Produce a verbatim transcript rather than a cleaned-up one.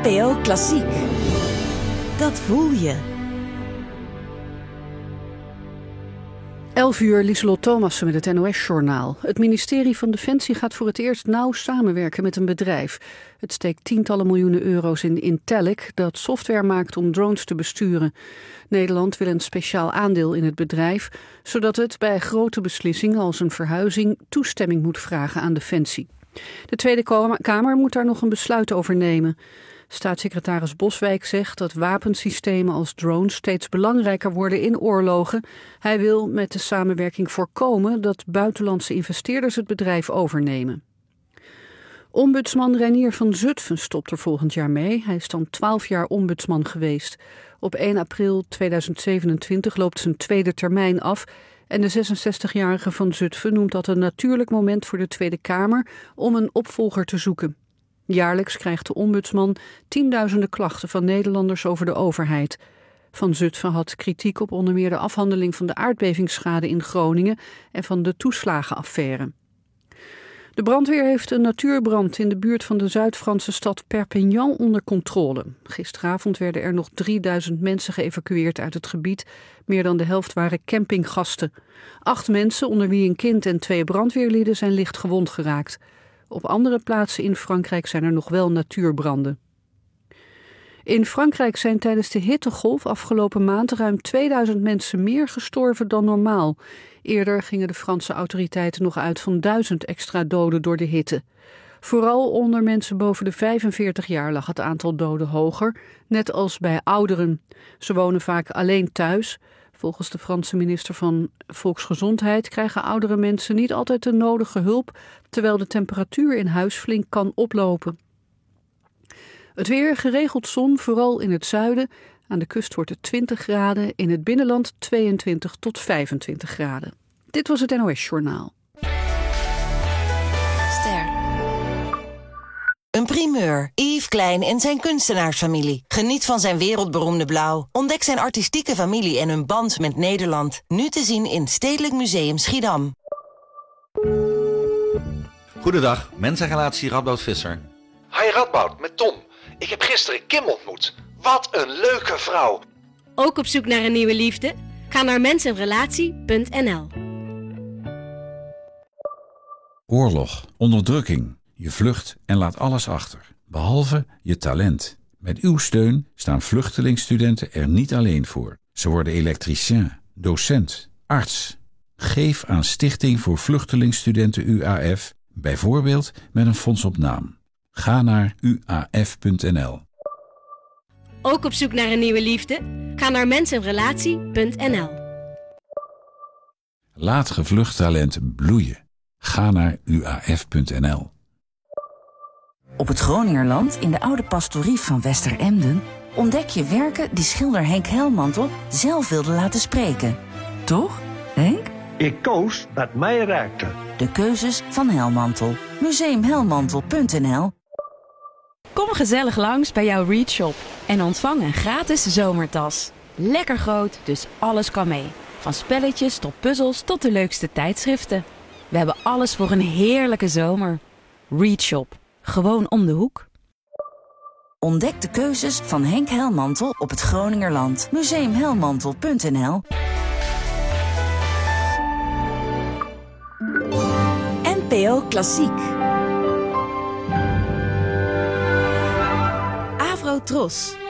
N P O Klassiek. Dat voel je. elf uur, Lieselot Thomassen met het N O S-journaal. Het ministerie van Defensie gaat voor het eerst nauw samenwerken met een bedrijf. Het steekt tientallen miljoenen euro's in Intellic, dat software maakt om drones te besturen. Nederland wil een speciaal aandeel in het bedrijf, zodat het bij grote beslissingen als een verhuizing toestemming moet vragen aan Defensie. De Tweede Kamer moet daar nog een besluit over nemen. Staatssecretaris Boswijk zegt dat wapensystemen als drones steeds belangrijker worden in oorlogen. Hij wil met de samenwerking voorkomen dat buitenlandse investeerders het bedrijf overnemen. Ombudsman Reinier van Zutphen stopt er volgend jaar mee. Hij is dan twaalf jaar ombudsman geweest. Op één april tweeduizend zevenentwintig loopt zijn tweede termijn af. En de zesenzestigjarige van Zutphen noemt dat een natuurlijk moment voor de Tweede Kamer om een opvolger te zoeken. Jaarlijks krijgt de ombudsman tienduizenden klachten van Nederlanders over de overheid. Van Zutphen had kritiek op onder meer de afhandeling van de aardbevingsschade in Groningen en van de toeslagenaffaire. De brandweer heeft een natuurbrand in de buurt van de Zuid-Franse stad Perpignan onder controle. Gisteravond werden er nog drieduizend mensen geëvacueerd uit het gebied. Meer dan de helft waren campinggasten. Acht mensen, onder wie een kind en twee brandweerlieden, zijn licht gewond geraakt. Op andere plaatsen in Frankrijk zijn er nog wel natuurbranden. In Frankrijk zijn tijdens de hittegolf afgelopen maand ruim tweeduizend mensen meer gestorven dan normaal. Eerder gingen de Franse autoriteiten nog uit van duizend extra doden door de hitte. Vooral onder mensen boven de vijfenveertig jaar lag het aantal doden hoger, net als bij ouderen. Ze wonen vaak alleen thuis. Volgens de Franse minister van Volksgezondheid krijgen oudere mensen niet altijd de nodige hulp, terwijl de temperatuur in huis flink kan oplopen. Het weer, geregeld zon, vooral in het zuiden. Aan de kust wordt het twintig graden, in het binnenland tweeëntwintig tot vijfentwintig graden. Dit was het N O S-journaal. Ster. Een primeur. Yves Klein en zijn kunstenaarsfamilie. Geniet van zijn wereldberoemde blauw. Ontdek zijn artistieke familie en hun band met Nederland. Nu te zien in Stedelijk Museum Schiedam. Goedendag, mensenrelatie Radboud Visser. Hi Radboud, met Tom. Ik heb gisteren Kim ontmoet. Wat een leuke vrouw. Ook op zoek naar een nieuwe liefde? Ga naar mensenrelatie punt n l. Oorlog, onderdrukking. Je vlucht en laat alles achter, behalve je talent. Met uw steun staan vluchtelingstudenten er niet alleen voor. Ze worden elektricien, docent, arts. Geef aan Stichting voor Vluchtelingstudenten U A F, bijvoorbeeld met een fonds op naam. Ga naar u a f punt n l. Ook op zoek naar een nieuwe liefde? Ga naar mensenrelatie punt n l. Laat gevlucht talent bloeien. Ga naar u a f punt n l. Op het Groningerland, in de oude pastorie van Westeremden, ontdek je werken die schilder Henk Helmantel zelf wilde laten spreken. Toch, Henk? Ik koos wat mij raakte. De keuzes van Helmantel. museum helmantel punt n l. Kom gezellig langs bij jouw Read Shop en ontvang een gratis zomertas. Lekker groot, dus alles kan mee. Van spelletjes tot puzzels tot de leukste tijdschriften. We hebben alles voor een heerlijke zomer. Read Shop. Gewoon om de hoek. Ontdek de keuzes van Henk Helmantel op het Groningerland. museum helmantel punt n l. N P O Klassiek. Avro Tros.